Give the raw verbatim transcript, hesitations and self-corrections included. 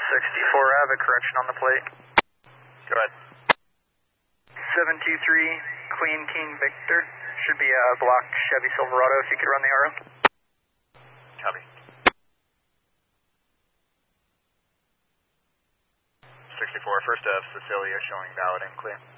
sixty-four, I have a correction on the plate. Go ahead. seven two three, Queen King Victor. Should be a block Chevy Silverado if you could run the R O. Copy. sixty-four, first of Cecilia showing valid and clear.